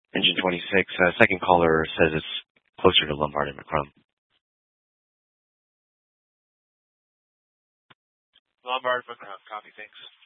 Engine 26. Second caller says it's closer to Lombard and McCrum. Lombard, McCrum. Copy. Thanks.